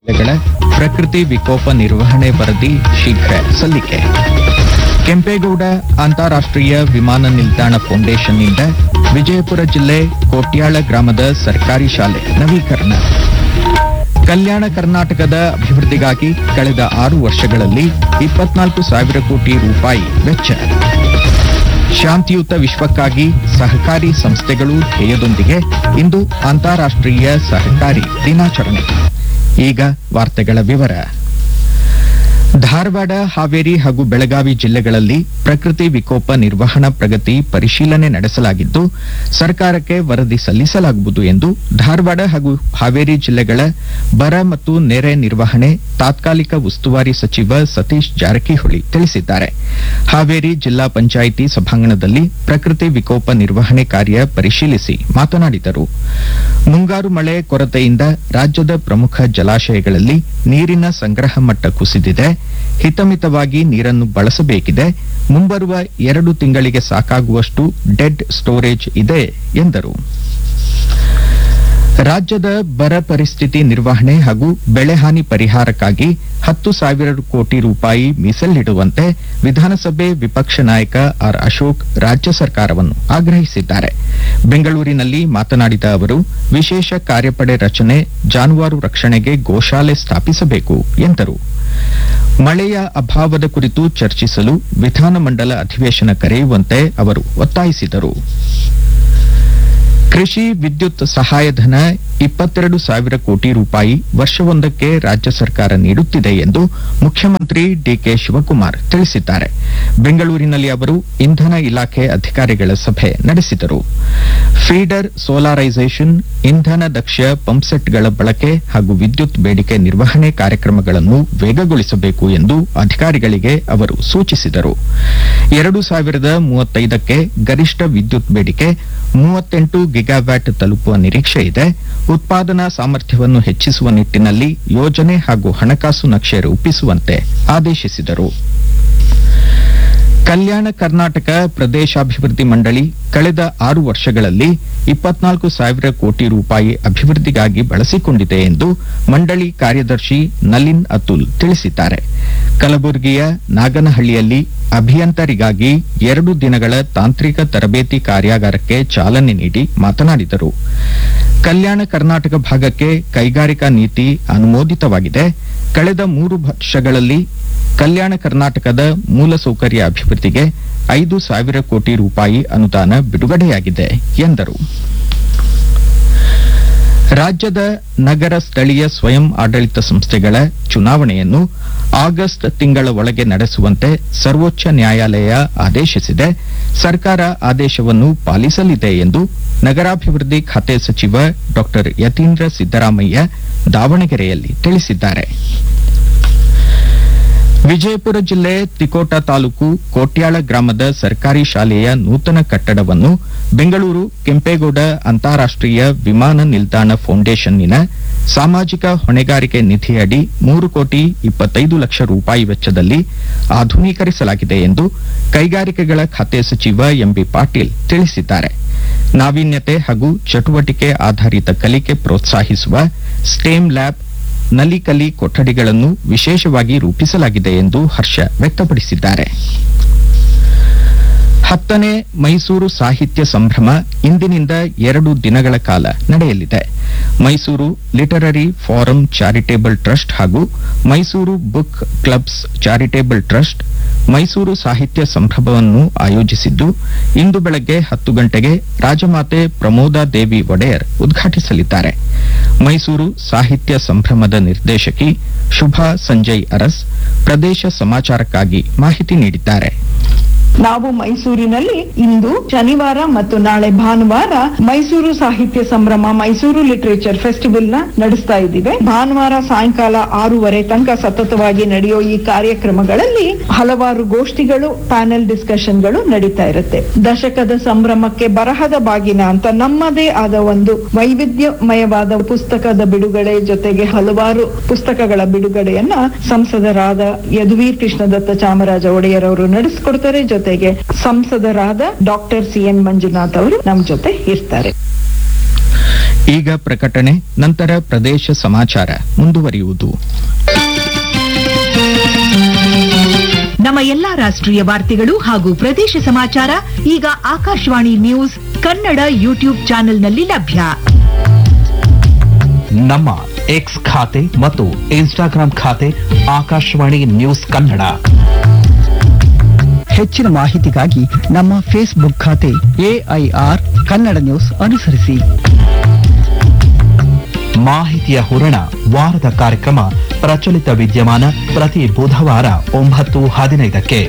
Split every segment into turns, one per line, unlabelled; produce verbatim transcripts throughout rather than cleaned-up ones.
ಪ್ರಕೃತಿ ವಿಕೋಪ ನಿರ್ವಹಣೆ ವರದಿ ಶೀಘ್ರ ಸಲ್ಲಿಕೆ. ಕೆಂಪೇಗೌಡ ಅಂತಾರಾಷ್ಟ್ರೀಯ ವಿಮಾನ ನಿಲ್ದಾಣ ಫೌಂಡೇಶನ್ನಿಂದ ವಿಜಯಪುರ ಜಿಲ್ಲೆ ಕೋಟ್ಯಾಳ ಗ್ರಾಮದ ಸರ್ಕಾರಿ ಶಾಲೆ ನವೀಕರಣ. ಕಲ್ಯಾಣ ಕರ್ನಾಟಕದ ಅಭಿವೃದ್ಧಿಗಾಗಿ ಕಳೆದ ಆರು ವರ್ಷಗಳಲ್ಲಿ ಇಪ್ಪತ್ನಾಲ್ಕು ಸಾವಿರ ಕೋಟಿ ರೂಪಾಯಿ ವೆಚ್ಚ. ಶಾಂತಿಯುತ ವಿಶ್ವಕ್ಕಾಗಿ ಸಹಕಾರಿ ಸಂಸ್ಥೆಗಳು ಧ್ಯೇಯದೊಂದಿಗೆ ಇಂದು ಅಂತಾರಾಷ್ಟ್ರೀಯ ಸಹಕಾರಿ ದಿನಾಚರಣೆ. ಈಗ ವಾರ್ತೆಗಳ ವಿವರ. ಧಾರವಾಡ, ಹಾವೇರಿ ಹಾಗೂ ಬೆಳಗಾವಿ ಜಿಲ್ಲೆಗಳಲ್ಲಿ ಪ್ರಕೃತಿ ವಿಕೋಪ ನಿರ್ವಹಣಾ ಪ್ರಗತಿ ಪರಿಶೀಲನೆ ನಡೆಸಲಾಗಿದ್ದು, ಸರ್ಕಾರಕ್ಕೆ ವರದಿ ಸಲ್ಲಿಸಲಾಗುವುದು ಎಂದು ಧಾರವಾಡ ಹಾಗೂ ಹಾವೇರಿ ಜಿಲ್ಲೆಗಳ ಬರ ಮತ್ತು ನೆರೆ ನಿರ್ವಹಣೆ ತಾತ್ಕಾಲಿಕ ಉಸ್ತುವಾರಿ ಸಚಿವ ಸತೀಶ್ ಜಾರಕಿಹೊಳಿ ತಿಳಿಸಿದ್ದಾರೆ. ಹಾವೇರಿ ಜಿಲ್ಲಾ ಪಂಚಾಯಿತಿ ಸಭಾಂಗಣದಲ್ಲಿ ಪ್ರಕೃತಿ ವಿಕೋಪ ನಿರ್ವಹಣೆ ಕಾರ್ಯ ಪರಿಶೀಲಿಸಿ ಮಾತನಾಡಿದರು. ಮುಂಗಾರು ಮಳೆ ಕೊರತೆಯಿಂದ ರಾಜ್ಯದ ಪ್ರಮುಖ ಜಲಾಶಯಗಳಲ್ಲಿ ನೀರಿನ ಸಂಗ್ರಹ ಮಟ್ಟ ಕುಸಿದಿದೆ. ಹಿತಮಿತವಾಗಿ ನೀರನ್ನು ಬಳಸಬೇಕಿದೆ. ಮುಂಬರುವ ಎರಡು ತಿಂಗಳಿಗೆ ಸಾಕಾಗುವಷ್ಟು ಡೆಡ್ ಸ್ಟೋರೇಜ್ ಇದೆ ಎಂದರು. ರಾಜ್ಯದ ಬರ ಪರಿಸ್ಥಿತಿ ನಿರ್ವಹಣೆ ಹಾಗೂ ಬೆಳೆಹಾನಿ ಪರಿಹಾರಕ್ಕಾಗಿ ಹತ್ತು ಸಾವಿರ ಕೋಟಿ ರೂಪಾಯಿ ಮೀಸಲಿಡುವಂತೆ ವಿಧಾನಸಭೆ ವಿಪಕ್ಷ ನಾಯಕ ಆರ್ ಅಶೋಕ್ ರಾಜ್ಯ ಸರ್ಕಾರವನ್ನು ಆಗ್ರಹಿಸಿದ್ದಾರೆ. ಬೆಂಗಳೂರಿನಲ್ಲಿ ಮಾತನಾಡಿದ ಅವರು, ವಿಶೇಷ ಕಾರ್ಯಪಡೆ ರಚನೆ, ಜಾನುವಾರು ರಕ್ಷಣೆಗೆ ಗೋಶಾಲೆ ಸ್ಥಾಪಿಸಬೇಕು ಎಂದರು. ಮಳೆಯ ಅಭಾವದ ಕುರಿತು ಚರ್ಚಿಸಲು ವಿಧಾನಮಂಡಲ ಅಧಿವೇಶನ ಕರೆಯುವಂತೆ ಅವರು ಒತ್ತಾಯಿಸಿದರು. ಕೃಷಿ ವಿದ್ಯುತ್ ಸಹಾಯಧನ ಇಪ್ಪತ್ತೆರಡು ಸಾವಿರ ಕೋಟಿ ರೂಪಾಯಿ ವರ್ಷವೊಂದಕ್ಕೆ ರಾಜ್ಯ ಸರ್ಕಾರ ನೀಡುತ್ತಿದೆ ಎಂದು ಮುಖ್ಯಮಂತ್ರಿ ಡಿಕೆ ಶಿವಕುಮಾರ್ ತಿಳಿಸಿದ್ದಾರೆ. ಬೆಂಗಳೂರಿನಲ್ಲಿ ಅವರು ಇಂಧನ ಇಲಾಖೆ ಅಧಿಕಾರಿಗಳ ಸಭೆ ನಡೆಸಿದರು. ಫೀಡರ್ ಸೋಲಾರೈಸೇಷನ್, ಇಂಧನ ದಕ್ಷ ಪಂಪ್ಸೆಟ್ಗಳ ಬಳಕೆ ಹಾಗೂ ವಿದ್ಯುತ್ ಬೇಡಿಕೆ ನಿರ್ವಹಣೆ ಕಾರ್ಯಕ್ರಮಗಳನ್ನು ವೇಗಗೊಳಿಸಬೇಕು ಎಂದು ಅಧಿಕಾರಿಗಳಿಗೆ ಅವರು ಸೂಚಿಸಿದರು. ಎರಡು ಸಾವಿರದ ಮೂವತ್ತೈದಕ್ಕೆ ಗರಿಷ್ಠ ವಿದ್ಯುತ್ ಬೇಡಿಕೆ ಮೂವತ್ತೆಂಟು ಗಿಗಾವ್ಯಾಟ್ ತಲುಪುವ ನಿರೀಕ್ಷೆ ಇದೆ. ಉತ್ಪಾದನಾ ಸಾಮರ್ಥ್ಯವನ್ನು ಹೆಚ್ಚಿಸುವ ನಿಟ್ಟಿನಲ್ಲಿ ಯೋಜನೆ ಹಾಗೂ ಹಣಕಾಸು ನಕ್ಷೆ ರೂಪಿಸುವಂತೆ ಆದೇಶಿಸಿದರು. ಕಲ್ಯಾಣ ಕರ್ನಾಟಕ ಪ್ರದೇಶಾಭಿವೃದ್ಧಿ ಮಂಡಳಿ ಕಳೆದ ಆರು ವರ್ಷಗಳಲ್ಲಿ ಇಪ್ಪತ್ನಾಲ್ಕು ಸಾವಿರ ಕೋಟಿ ರೂಪಾಯಿ ಅಭಿವೃದ್ಧಿಗಾಗಿ ಬಳಸಿಕೊಂಡಿದೆ ಎಂದು ಮಂಡಳಿ ಕಾರ್ಯದರ್ಶಿ ನಲಿನ್ ಅತುಲ್ ತಿಳಿಸಿದ್ದಾರೆ. ಕಲಬುರಗಿಯ ನಾಗನಹಳ್ಳಿಯಲ್ಲಿ ಅಭಿಯಂತರಿಗಾಗಿ ಎರಡು ದಿನಗಳ ತಾಂತ್ರಿಕ ತರಬೇತಿ ಕಾರ್ಯಾಗಾರಕ್ಕೆ ಚಾಲನೆ ನೀಡಿ ಮಾತನಾಡಿದರು. ಕಲ್ಯಾಣ ಕರ್ನಾಟಕ ಭಾಗಕ್ಕೆ ಕೈಗಾರಿಕಾ ನೀತಿ ಅನುಮೋದಿತವಾಗಿದೆ. ಕಳೆದ ಮೂರು ವರ್ಷಗಳಲ್ಲಿ ಕಲ್ಯಾಣ ಕರ್ನಾಟಕದ ಮೂಲಸೌಕರ್ಯ ಅಭಿವೃದ್ಧಿಗೆ ಐದು ಸಾವಿರ ಕೋಟಿ ರೂಪಾಯಿ ಅನುದಾನ ಬಿಡುಗಡೆಯಾಗಿದೆ ಎಂದರು. ರಾಜ್ಯದ ನಗರ ಸ್ಥಳೀಯ ಸ್ವಯಂ ಆಡಳಿತ ಸಂಸ್ಥೆಗಳ ಚುನಾವಣೆಯನ್ನು ಆಗಸ್ಟ್ ತಿಂಗಳ ಒಳಗೆ ನಡೆಸುವಂತೆ ಸರ್ವೋಚ್ಚ ನ್ಯಾಯಾಲಯ ಆದೇಶಿಸಿದೆ. ಸರ್ಕಾರ ಆದೇಶವನ್ನು ಪಾಲಿಸಲಿದೆ ಎಂದು ನಗರಾಭಿವೃದ್ಧಿ ಖಾತೆ ಸಚಿವ ಡಾ ಯತೀಂದ್ರ ಸಿದ್ದರಾಮಯ್ಯ ದಾವಣಗೆರೆಯಲ್ಲಿ ತಿಳಿಸಿದ್ದಾರೆ. ವಿಜಯಪುರ ಜಿಲ್ಲೆ ತಿಕೋಟ ತಾಲೂಕು ಕೋಟ್ಯಾಳ ಗ್ರಾಮದ ಸರ್ಕಾರಿ ಶಾಲೆಯ ನೂತನ ಕಟ್ಟಡವನ್ನು ಬೆಂಗಳೂರು ಕೆಂಪೇಗೌಡ ಅಂತಾರಾಷ್ಟ್ರೀಯ ವಿಮಾನ ನಿಲ್ದಾಣ ಫೌಂಡೇಶನ್ನಿನ ಸಾಮಾಜಿಕ ಹೊಣೆಗಾರಿಕೆ ನಿಧಿಯಡಿ ಮೂರು ಕೋಟಿ ಇಪ್ಪತ್ತೈದು ಲಕ್ಷ ರೂಪಾಯಿ ವೆಚ್ಚದಲ್ಲಿ ಆಧುನೀಕರಿಸಲಾಗಿದೆ ಎಂದು ಕೈಗಾರಿಕೆಗಳ ಖಾತೆ ಸಚಿವ ಎಂಬಿ ಪಾಟೀಲ್ ತಿಳಿಸಿದ್ದಾರೆ. ನಾವೀನ್ಯತೆ ಹಾಗೂ ಚಟುವಟಿಕೆ ಆಧಾರಿತ ಕಲಿಕೆ ಪ್ರೋತ್ಸಾಹಿಸುವ ಸ್ಟೇಮ್ ಲ್ಯಾಬ್, ನಲಿಕಲಿ ಕೊಠಡಿಗಳನ್ನು ವಿಶೇಷವಾಗಿ ರೂಪಿಸಲಾಗಿದೆ ಎಂದು ಹರ್ಷ ವ್ಯಕ್ತಪಡಿಸಿದ್ದಾರೆ. ಹತ್ತನೇ ಮೈಸೂರು ಸಾಹಿತ್ಯ ಸಂಭ್ರಮ ಇಂದಿನಿಂದ ಎರಡು ದಿನಗಳ ಕಾಲ ನಡೆಯಲಿದೆ. Mysuru literary form charitable trust ಹಾಗೂ Mysuru book clubs charitable trust Mysuru ಸಾಹಿತ್ಯ ಸಂಭ್ರಮವನ್ನು ಆಯೋಜಿಸಿದ್ದು, ಇಂದು ಬೆಳಗ್ಗೆ ಹತ್ತು ಗಂಟೆಗೆ ರಾಜಮಾತೆ ಪ್ರಮೋದಾ ದೇವಿ ಒಡೆಯರ್ ಉದ್ಘಾಟಿಸಲಿದ್ದಾರೆ. ಮೈಸೂರು ಸಾಹಿತ್ಯ ಸಂಭ್ರಮದ ನಿರ್ದೇಶಕಿ ಶುಭಾ ಸಂಜಯ್ ಅರಸ್ ಪ್ರದೇಶ ಸಮಾಚಾರಕ್ಕಾಗಿ ಮಾಹಿತಿ ನೀಡಿದ್ದಾರೆ.
ನಾವು ಮೈಸೂರಿನಲ್ಲಿ ಇಂದು ಶನಿವಾರ ಮತ್ತು ನಾಳೆ ಭಾನುವಾರ ಮೈಸೂರು ಸಾಹಿತ್ಯ ಸಂಭ್ರಮ ಮೈಸೂರು ಲಿಟರೇಚರ್ ಫೆಸ್ಟಿವಲ್ ನ ನಡೆಸ್ತಾ ಇದ್ದೀವಿ. ಭಾನುವಾರ ಸಾಯಂಕಾಲ ಆರೂವರೆ ತನಕ ಸತತವಾಗಿ ನಡೆಯೋ ಈ ಕಾರ್ಯಕ್ರಮಗಳಲ್ಲಿ ಹಲವಾರು ಗೋಷ್ಠಿಗಳು, ಪ್ಯಾನೆಲ್ ಡಿಸ್ಕಷನ್ಗಳು ನಡೀತಾ ಇರುತ್ತೆ. ದಶಕದ ಸಂಭ್ರಮಕ್ಕೆ ಬರಹದ ಬಾಗಿನ ಅಂತ ನಮ್ಮದೇ ಆದ ಒಂದು ವೈವಿಧ್ಯಮಯವಾದ ಪುಸ್ತಕದ ಬಿಡುಗಡೆ ಜೊತೆಗೆ ಹಲವಾರು ಪುಸ್ತಕಗಳ ಬಿಡುಗಡೆಯನ್ನ ಸಂಸದರಾದ ಯದುವೀರ್ ಕೃಷ್ಣದತ್ತ ಚಾಮರಾಜ ಒಡೆಯರ್ ಅವರು ನಡೆಸಿಕೊಡ್ತಾರೆ. ಜೊತೆಗೆ ಸಂಸದರಾದ ಡಾಕ್ಟರ್ ಸಿ ಎನ್ ಮಂಜುನಾಥ್ ಅವರು ನಮ್ಮ ಜೊತೆ ಇರ್ತಾರೆ.
ಈಗ ಪ್ರಕಟಣೆ, ನಂತರ ಪ್ರದೇಶ ಸಮಾಚಾರ ಮುಂದುವರಿಯುವುದು.
ನಮ್ಮ ಎಲ್ಲಾ ರಾಷ್ಟ್ರೀಯ ವಾರ್ತೆಗಳು ಹಾಗೂ ಪ್ರದೇಶ ಸಮಾಚಾರ ಈಗ ಆಕಾಶವಾಣಿ ನ್ಯೂಸ್ ಕನ್ನಡ ಯೂಟ್ಯೂಬ್ ಚಾನೆಲ್ನಲ್ಲಿ ಲಭ್ಯ.
ನಮ್ಮ ಎಕ್ಸ್ ಖಾತೆ ಮತ್ತು ಇನ್ಸ್ಟಾಗ್ರಾಂ ಖಾತೆ ಆಕಾಶವಾಣಿ ನ್ಯೂಸ್ ಕನ್ನಡ.
ಹೆಚ್ಚಿನ ಮಾಹಿತಿಗಾಗಿ ನಮ್ಮ ಫೇಸ್ಬುಕ್ ಖಾತೆ ಎಐಆರ್ ಕನ್ನಡ ನ್ಯೂಸ್ ಅನುಸರಿಸಿ.
ಮಾಹಿತಿಯ ಹೂರಣ ವಾರದ ಕಾರ್ಯಕ್ರಮ ಪ್ರಚಲಿತ ವಿದ್ಯಮಾನ ಪ್ರತಿ ಬುಧವಾರ ಒಂಬತ್ತು ಹದಿನೈದಕ್ಕೆ.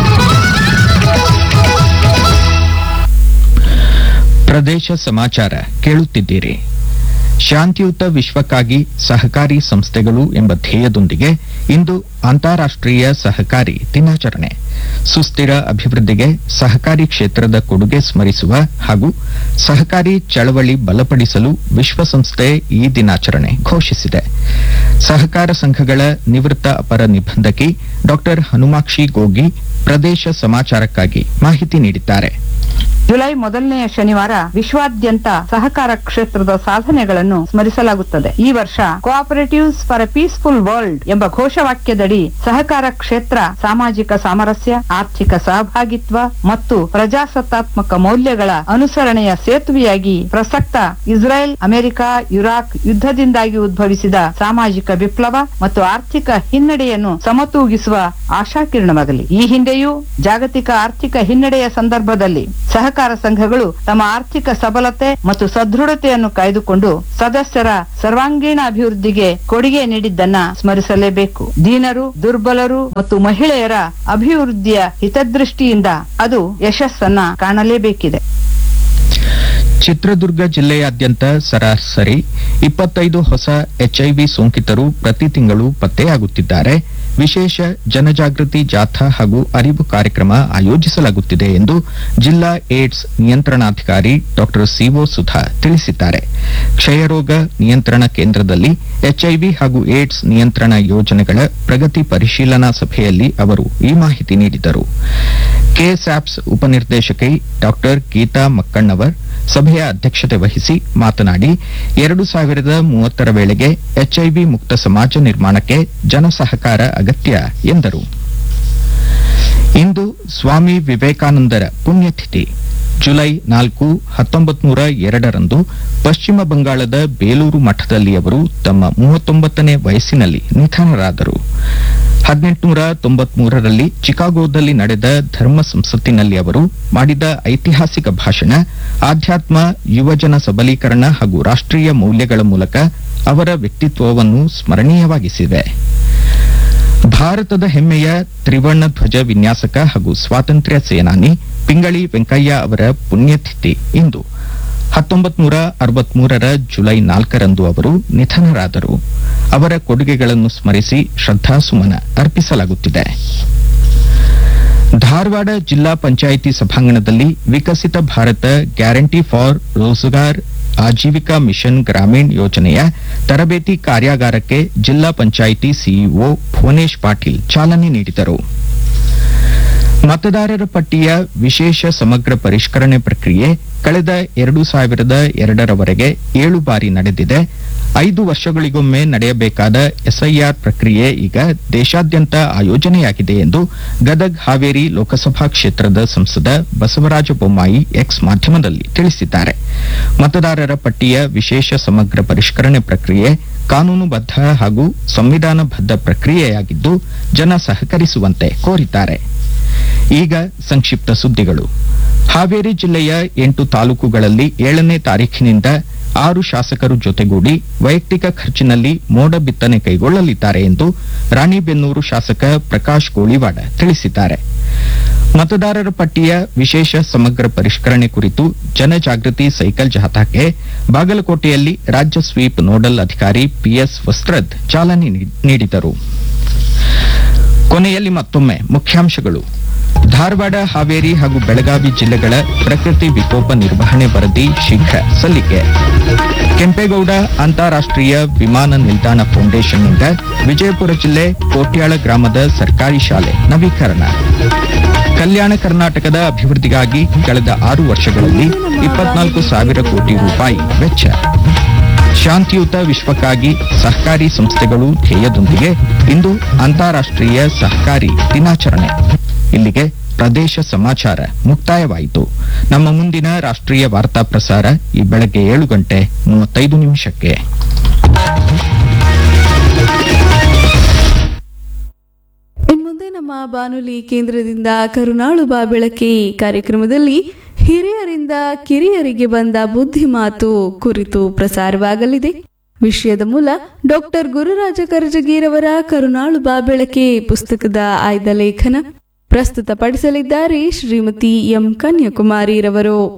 ಪ್ರದೇಶ ಸಮಾಚಾರ ಕೇಳುತ್ತಿದ್ದೀರಿ. ಶಾಂತಿಯುತ ವಿಶ್ವಕ್ಕಾಗಿ ಸಹಕಾರಿ ಸಂಸ್ಥೆಗಳು ಎಂಬ ಧ್ಯೇಯದೊಂದಿಗೆ ಇಂದು ಅಂತಾರಾಷ್ಟ್ರೀಯ ಸಹಕಾರಿ ದಿನಾಚರಣೆ. ಸುಸ್ಥಿರ ಅಭಿವೃದ್ಧಿಗೆ ಸಹಕಾರಿ ಕ್ಷೇತ್ರದ ಕೊಡುಗೆ ಸ್ಮರಿಸುವ ಹಾಗೂ ಸಹಕಾರಿ ಚಳವಳಿ ಬಲಪಡಿಸಲು ವಿಶ್ವಸಂಸ್ಥೆ ಈ ದಿನಾಚರಣೆ ಘೋಷಿಸಿದೆ. ಸಹಕಾರ ಸಂಘಗಳ ನಿವೃತ್ತ ಅಪರ ನಿಬಂಧಕಿ ಡಾಕ್ಟರ್ ಹನುಮಾಕ್ಷಿ ಗೋಗಿ ಪ್ರದೇಶ ಸಮಾಚಾರಕ್ಕಾಗಿ ಮಾಹಿತಿ ನೀಡಿದ್ದಾರೆ.
ಜುಲೈ ಮೊದಲನೆಯ ಶನಿವಾರ ವಿಶ್ವಾದ್ಯಂತ ಸಹಕಾರ ಕ್ಷೇತ್ರದ ಸಾಧನೆಗಳನ್ನು ಸ್ಮರಿಸಲಾಗುತ್ತದೆ. ಈ ವರ್ಷ cooperatives for A peaceful world ಎಂಬ ಘೋಷವಾಕ್ಯದಡಿ ಸಹಕಾರ ಕ್ಷೇತ್ರ ಸಾಮಾಜಿಕ ಸಾಮರಸ್ಯ, ಆರ್ಥಿಕ ಸಹಭಾಗಿತ್ವ ಮತ್ತು ಪ್ರಜಾಸತ್ತಾತ್ಮಕ ಮೌಲ್ಯಗಳ ಅನುಸರಣೆಯ ಸೇತುವೆಯಾಗಿ ಪ್ರಸಕ್ತ ಇಸ್ರೇಲ್, ಅಮೆರಿಕ, ಇರಾಕ್ ಯುದ್ಧದಿಂದಾಗಿ ಉದ್ಭವಿಸಿದ ಸಾಮಾಜಿಕ ವಿಪ್ಲವ ಮತ್ತು ಆರ್ಥಿಕ ಹಿನ್ನಡೆಯನ್ನು ಸಮತೂಗಿಸುವ ಆಶಾಕಿರಣವಾಗಲಿ. ಈ ಹಿಂದೆಯೂ ಜಾಗತಿಕ ಆರ್ಥಿಕ ಹಿನ್ನಡೆಯ ಸಂದರ್ಭದಲ್ಲಿ ಸಹಕಾರ ಸಂಘಗಳು ತಮ್ಮ ಆರ್ಥಿಕ ಸಬಲತೆ ಮತ್ತು ಸದೃಢತೆಯನ್ನು ಕಾಯ್ದುಕೊಂಡು ಸದಸ್ಯರ ಸರ್ವಾಂಗೀಣ ಅಭಿವೃದ್ಧಿಗೆ ಕೊಡುಗೆ ನೀಡಿದ್ದನ್ನ ಸ್ಮರಿಸಲೇಬೇಕು. ದೀನರು, ದುರ್ಬಲರು ಮತ್ತು ಮಹಿಳೆಯರ ಅಭಿವೃದ್ಧಿಯ ಹಿತದೃಷ್ಟಿಯಿಂದ ಅದು ಯಶಸ್ಸನ್ನ ಕಾಣಲೇಬೇಕಿದೆ.
ಚಿತ್ರದುರ್ಗ ಜಿಲ್ಲೆಯಾದ್ಯಂತ ಸರಾಸರಿ ಇಪ್ಪತ್ತೈದು ಹೊಸ ಎಚ್ಐವಿ ಸೋಂಕಿತರು ಪ್ರತಿ ತಿಂಗಳು ಪತ್ತೆಯಾಗುತ್ತಿದ್ದಾರೆ. ವಿಶೇಷ ಜನಜಾಗೃತಿ ಜಾಥಾ ಹಾಗೂ ಅರಿವು ಕಾರ್ಯಕ್ರಮ ಆಯೋಜಿಸಲಾಗುತ್ತಿದೆ ಎಂದು ಜಿಲ್ಲಾ ಏಡ್ಸ್ ನಿಯಂತ್ರಣಾಧಿಕಾರಿ ಡಾಕ್ಟರ್ ಸಿಒ ಸುಧಾ ತಿಳಿಸಿದ್ದಾರೆ. ಕ್ಷಯರೋಗ ನಿಯಂತ್ರಣ ಕೇಂದ್ರದಲ್ಲಿ ಎಚ್ಐವಿ ಹಾಗೂ ಏಡ್ಸ್ ನಿಯಂತ್ರಣ ಯೋಜನೆಗಳ ಪ್ರಗತಿ ಪರಿಶೀಲನಾ ಸಭೆಯಲ್ಲಿ ಅವರು ಈ ಮಾಹಿತಿ ನೀಡಿದರು. ಕೆಎಸ್ಆಪ್ಸ್ ಉಪನಿರ್ದೇಶಕಿ ಡಾಕ್ಟರ್ ಗೀತಾ ಮಕ್ಕಣ್ಣವರ್ ಸಭೆಯ ಅಧ್ಯಕ್ಷತೆ ವಹಿಸಿ ಮಾತನಾಡಿ, ಎರಡು ಸಾವಿರದ ಮೂವತ್ತರ ವೇಳೆಗೆ ಎಚ್ಐವಿ ಮುಕ್ತ ಸಮಾಜ ನಿರ್ಮಾಣಕ್ಕೆ ಜನಸಹಕಾರ ಅಗತ್ಯ ಎಂದರು. ಇಂದು ಸ್ವಾಮಿ ವಿವೇಕಾನಂದರ ಪುಣ್ಯತಿಥಿ. ಜುಲೈ ನಾಲ್ಕು ಹತ್ತೊಂಬತ್ತು ನೂರ ಎರಡರಂದು ಪಶ್ಚಿಮ ಬಂಗಾಳದ ಬೇಲೂರು ಮಠದಲ್ಲಿ ಅವರು ತಮ್ಮ ಮೂವತ್ತೊಂಬತ್ತನೇ ವಯಸ್ಸಿನಲ್ಲಿ ನಿಧನರಾದರು. ಹದಿನೆಂಟುನೂರ ತೊಂಬತ್ಮೂರರಲ್ಲಿ ಚಿಕಾಗೋದಲ್ಲಿ ನಡೆದ ಧರ್ಮ ಸಂಸತ್ತಿನಲ್ಲಿ ಅವರು ಮಾಡಿದ ಐತಿಹಾಸಿಕ ಭಾಷಣ ಆಧ್ಯಾತ್ಮ, ಯುವಜನ ಸಬಲೀಕರಣ ಹಾಗೂ ರಾಷ್ಟ್ರೀಯ ಮೌಲ್ಯಗಳ ಮೂಲಕ ಅವರ ವ್ಯಕ್ತಿತ್ವವನ್ನು ಸ್ಮರಣೀಯವಾಗಿಸಿವೆ. ಭಾರತದ ಹೆಮ್ಮೆಯ ತ್ರಿವರ್ಣ ಧ್ವಜ ವಿನ್ಯಾಸಕ ಹಾಗೂ ಸ್ವಾತಂತ್ರ್ಯ ಸೇನಾನಿ ಪಿಂಗಳಿ ವೆಂಕಯ್ಯ ಅವರ ಪುಣ್ಯತಿಥಿ ಇಂದು. ಹತ್ತೊಂಬತ್ತು ನೂರ ಅರವತ್ಮೂರರ ಜುಲೈ ನಾಲ್ಕರಂದು ಅವರು ನಿಧನರಾದರು. ಅವರ ಕೊಡುಗೆಗಳನ್ನು ಸ್ಮರಿಸಿ ಶ್ರದ್ಧಾಸುಮನ ಅರ್ಪಿಸಲಾಗುತ್ತಿದೆ. ಧಾರವಾಡ ಜಿಲ್ಲಾ ಪಂಚಾಯಿತಿ ಸಭಾಂಗಣದಲ್ಲಿ ವಿಕಸಿತ Bharat guarantee for Rozgar Aajeevika mission Gramin ಯೋಜನೆಯ ತರಬೇತಿ ಕಾರ್ಯಾಗಾರಕ್ಕೆ ಜಿಲ್ಲಾ ಪಂಚಾಯಿತಿ ಸಿಇಒ ಭುವನೇಶ್ ಪಾಟೀಲ್ ಚಾಲನೆ ನೀಡಿದರು. ಮತದಾರರ ಪಟ್ಟಿಯ ವಿಶೇಷ ಸಮಗ್ರ ಪರಿಷ್ಕರಣೆ ಪ್ರಕ್ರಿಯೆ ಕಳೆದ ಎರಡು ಸಾವಿರದ ಎರಡರವರೆಗೆ ಏಳು ಬಾರಿ ನಡೆದಿದೆ. ಐದು ವರ್ಷಗಳಿಗೊಮ್ಮೆ ನಡೆಯಬೇಕಾದ ಎಸ್ಐಆರ್ ಪ್ರಕ್ರಿಯೆ ಈಗ ದೇಶಾದ್ಯಂತ ಆಯೋಜನೆಯಾಗಿದೆ ಎಂದು ಗದಗ್ ಹಾವೇರಿ ಲೋಕಸಭಾ ಕ್ಷೇತ್ರದ ಸಂಸದ ಬಸವರಾಜ ಬೊಮ್ಮಾಯಿ ಎಕ್ಸ್ ಮಾಧ್ಯಮದಲ್ಲಿ ತಿಳಿಸಿದ್ದಾರೆ. ಮತದಾರರ ಪಟ್ಟಿಯ ವಿಶೇಷ ಸಮಗ್ರ ಪರಿಷ್ಕರಣೆ ಪ್ರಕ್ರಿಯೆ ಕಾನೂನುಬದ್ಧ ಹಾಗೂ ಸಂವಿಧಾನಬದ್ಧ ಪ್ರಕ್ರಿಯೆಯಾಗಿದ್ದು ಜನ ಸಹಕರಿಸುವಂತೆ ಕೋರಿದ್ದಾರೆ. ಈಗ ಸಂಕ್ಷಿಪ್ತ ಸುದ್ದಿಗಳು. ಹಾವೇರಿ ಜಿಲ್ಲೆಯ ಎಂಟು ತಾಲೂಕುಗಳಲ್ಲಿ ಏಳನೇ ತಾರೀಖಿನಿಂದ ಆರು ಶಾಸಕರು ಜೊತೆಗೂಡಿ ವೈಯಕ್ತಿಕ ಖರ್ಚಿನಲ್ಲಿ ಮೋಡ ಬಿತ್ತನೆ ಕೈಗೊಳ್ಳಲಿದ್ದಾರೆ ಎಂದು ರಾಣಿಬೆನ್ನೂರು ಶಾಸಕ ಪ್ರಕಾಶ್ ಗೋಳಿವಾಡ ತಿಳಿಸಿದ್ದಾರೆ. ಮತದಾರರ ಪಟ್ಟಿಯ ವಿಶೇಷ ಸಮಗ್ರ ಪರಿಷ್ಕರಣೆ ಕುರಿತು ಜನಜಾಗೃತಿ ಸೈಕಲ್ ಜಾಥಾಕ್ಕೆ ಬಾಗಲಕೋಟೆಯಲ್ಲಿ ರಾಜ್ಯ ಸ್ವೀಪ್ ನೋಡಲ್ ಅಧಿಕಾರಿ ಪಿಎಸ್ ವಸ್ತ್ರದ್ ಚಾಲನೆ ನೀಡಿದರು. ಕೊನೆಯಲ್ಲಿ ಮತ್ತೊಮ್ಮೆ ಮುಖ್ಯಾಂಶಗಳು. ಧಾರವಾಡ, ಹಾವೇರಿ ಹಾಗೂ ಬೆಳಗಾವಿ ಜಿಲ್ಲೆಗಳ ಪ್ರಕೃತಿ ವಿಕೋಪ ನಿರ್ವಹಣೆ ವರದಿ ಶೀಘ್ರ ಸಲ್ಲಿಕೆ. ಕೆಂಪೇಗೌಡ ಅಂತಾರಾಷ್ಟ್ರೀಯ ವಿಮಾನ ನಿಲ್ದಾಣ ಫೌಂಡೇಶನ್ನಿಂದ ವಿಜಯಪುರ ಜಿಲ್ಲೆ ಕೋಟ್ಯಾಳ ಗ್ರಾಮದ ಸರ್ಕಾರಿ ಶಾಲೆ ನವೀಕರಣ. ಕಲ್ಯಾಣ ಕರ್ನಾಟಕದ ಅಭಿವೃದ್ಧಿಗಾಗಿ ಕಳೆದ ಆರು ವರ್ಷಗಳಲ್ಲಿ ಇಪ್ಪತ್ನಾಲ್ಕು ಸಾವಿರ ಕೋಟಿ ರೂಪಾಯಿ ವೆಚ್ಚ. ಶಾಂತಿಯುತ ವಿಶ್ವಕ್ಕಾಗಿ ಸಹಕಾರಿ ಸಂಸ್ಥೆಗಳು ಧ್ಯೇಯದೊಂದಿಗೆ ಇಂದು ಅಂತಾರಾಷ್ಟ್ರೀಯ ಸಹಕಾರಿ ದಿನಾಚರಣೆ. ಇಲ್ಲಿಗೆ ಪ್ರದೇಶ ಸಮಾಚಾರ ಮುಕ್ತಾಯವಾಯಿತು. ನಮ್ಮ ಮುಂದಿನ ರಾಷ್ಟ್ರೀಯ ವಾರ್ತಾ ಪ್ರಸಾರ ಈ ಬೆಳಗ್ಗೆ ಏಳು ಗಂಟೆ ಮೂವತ್ತೈದು ನಿಮಿಷಕ್ಕೆ.
ಇನ್ಮುಂದೆ ನಮ್ಮ ಬಾನುಲಿ ಕೇಂದ್ರದಿಂದ ಕರುನಾಳು ಬಾ ಬೆಳಕೆ ಕಾರ್ಯಕ್ರಮದಲ್ಲಿ ಹಿರಿಯರಿಂದ ಕಿರಿಯರಿಗೆ ಬಂದ ಬುದ್ಧಿಮಾತು ಕುರಿತು ಪ್ರಸಾರವಾಗಲಿದೆ. ವಿಷಯದ ಮೂಲ ಡಾಕ್ಟರ್ ಗುರುರಾಜ ಕರಜಗಿರವರ ಕರುನಾಳು ಬಾ ಬೆಳಕೆ ಪುಸ್ತಕದ ಆಯ್ದ ಲೇಖನ ಪ್ರಸ್ತುತಪಡಿಸಲಿದ್ದಾರೆ ಶ್ರೀಮತಿ ಎಂ ಕನ್ಯಾಕುಮಾರಿರವರು.